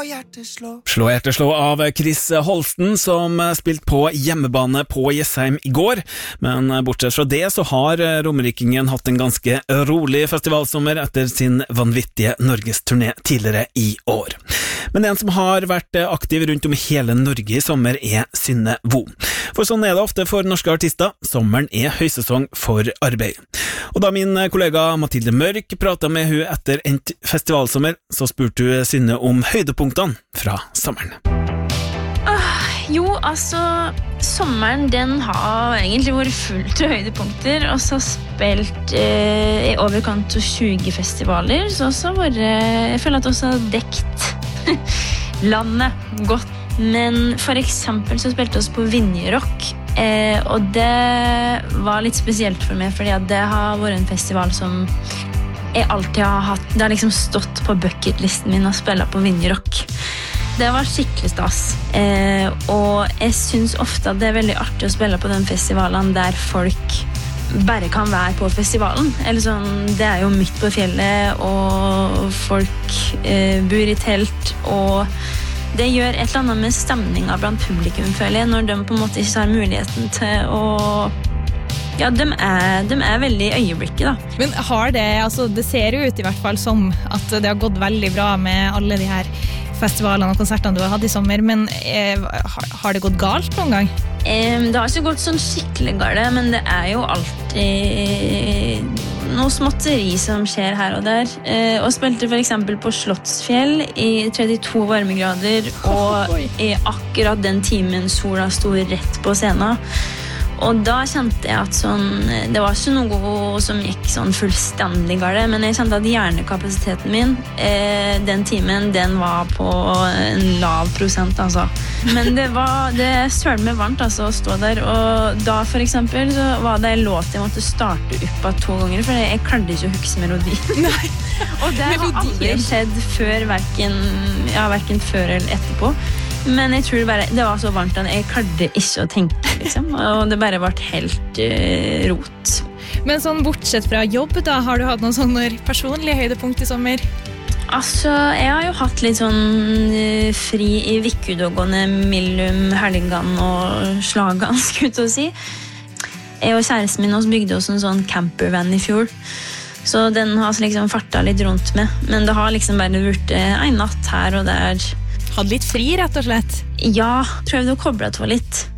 Slå hjertet slå av Chris Holsten, som spilte på hjemmebane på Jessheim i går. Men bortsett fra det så har romerikingen hatt en ganske rolig festivalsommer etter sin vanvittige Norgesturné tidligere i år. Men en som har vært aktiv rundt om i hele Norge i sommer er Synne Vo. For sånn er det ofte for norske artister, sommeren er høysesong for arbeid. Og da min kollega Mathilde Mørk pratet med hun etter en festivalsommer, så spurte hun Synne om høydepunktene fra sommeren. Jo, altså, sommeren den har egentlig vært fullt av høydepunkter, og så spilt i overkant av 20 festivaler, så også var jeg føler at også har dekt landet godt. Men for eksempel så spilte vi på Vinjerock, og det var litt spesielt for meg, fordi at det har vært en festival som jeg alltid har hatt. Det har liksom stått på bucketlisten min å spille på Vinjerock. Det var skikkelig stas, og jeg synes ofte at det er veldig artig å spille på den festivalen der folk bare kan være på festivalen. Eller sånn, det er jo midt på fjellet, og folk bor i telt, og det gjør et eller annet med stemningen blant publikum, føler jeg, når de på en måte ikke har muligheten til å... Ja, de er veldig i øyeblikket, da. Men har det, altså det ser jo ut i hvert fall som at det har gått veldig bra med alle de her festivalene og konsertene du har hatt i sommer, men har det gått galt noen gang? Det har ikke gått sånn skikkelig galt, men det er jo alltid noe småtteri som skjer her og der. Og spilte for eksempel på Slottsfjell i 32 varmegrader, og i akkurat den timen sola sto rett på scenen. Og da kjente jeg at sånn, det var ikke noe som gikk sånn fullstendig galt, men jeg kjente at hjernekapasiteten min den timen, den var på en lav prosent, altså. Men det sølte meg varmt altså, å stå der, og da for eksempel så var det en låt jeg måtte starte opp av 2 ganger, for jeg klarte ikke å huske melodi. Nei. Og det har aldri skjedd før, hverken før eller etterpå. Men jeg tror det var så varmt at jeg klarte ikke å tenke, liksom. Og det bare ble helt rot. Men sånn bortsett fra jobb da, har du hatt noen sånne personlige høydepunkt i sommer? Altså, jeg har jo hatt litt sånn fri i vikudogående mellom helgene og slagene, skulle jeg til å si. Jeg og kjæresten min bygde oss en sånn campervan i fjor. Så den har liksom fartet litt rundt med. Men det har liksom bare vært en natt her og der. Hadde litt fri, rett og slett? Ja, tror jeg det var koblet på litt.